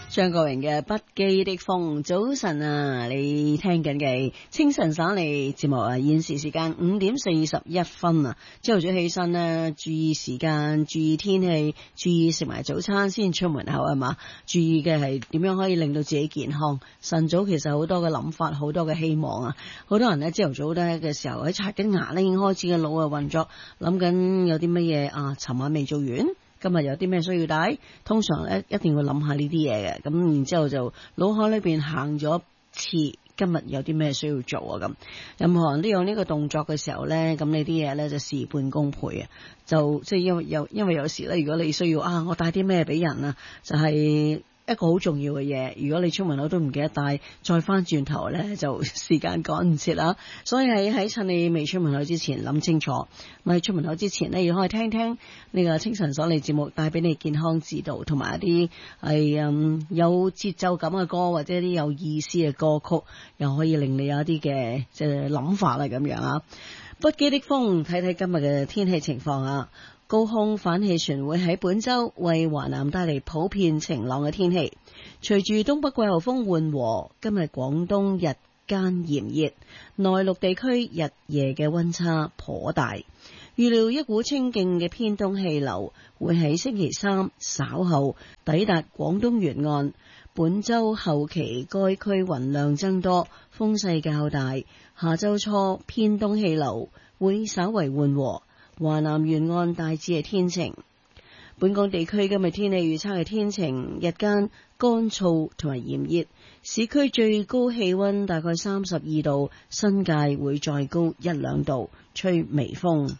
張國榮嘅不羈的風。早晨啊，你聽緊嘅清晨省嚟節目啊，現時時間5:41啊。朝頭早起身呢，注意時間，注意天氣，注意食埋早餐先出門口係嘛？注意嘅係點樣可以令到自己健康。晨早其實好多嘅諗法，好多嘅希望啊。好多人呢，朝頭早咧嘅時候喺刷緊牙呢，已經開始嘅腦啊運作，諗緊有啲乜嘢啊，尋晚未做完。今日有啲咩需要帶？通常咧一定要諗下呢啲嘢嘅，咁然之後就腦海裏邊行咗次，今日有啲咩需要做啊？咁任何人都有呢個動作嘅時候咧，咁呢啲嘢咧就事半功倍啊！就即係因為有時咧，如果你需要啊，我帶啲咩俾人啊，就係一個好重要嘅嘢。如果你出門口都唔記得帶，再翻轉頭咧就時間趕唔切啦。所以喺趁你未出門口之前諗清楚，咪出門口之前呢，要可以聽聽呢個清晨所嚟節目，帶俾你健康指導同埋一啲係有節奏感嘅歌，或者一啲有意思嘅歌曲，又可以令你有一啲嘅即係諗法啦咁樣啊。不羈的風，睇睇今日嘅天氣情況啊。高空反氣旋會喺本周為華南帶嚟普遍晴朗嘅天氣。隨住東北季候風緩和，今日廣東日間炎熱，內陸地區日夜嘅溫差頗大。預料一股清勁嘅偏東氣流會喺星期三稍後抵達廣東沿岸。本周後期該區雲量增多，風勢較大。下周初偏東氣流會稍為緩和。華南沿岸大致係天晴。本港地區今日天氣預測係天晴，日間乾燥同埋炎熱，市區最高氣溫大概32度，新界會再高1-2度，吹微風。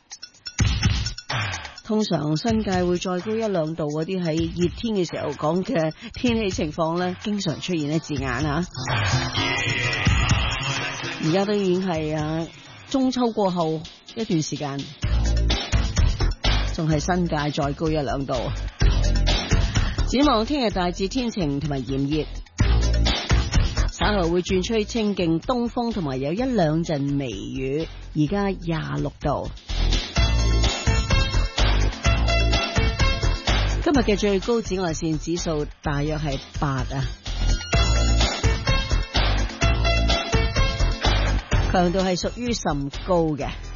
通常新界會再高1-2度嗰啲喺熱天嘅時候講嘅天氣情況呢，經常出現嘅字眼啊。而家都已經係中秋過後一段時間。仲係新界再高1-2度，展望聽日大致天晴同埋炎熱，稍後會轉吹清勁東風，同埋有1-2陣微雨。而家26度，今日嘅最高紫外線指數大約係8啊，強度係屬於甚高嘅。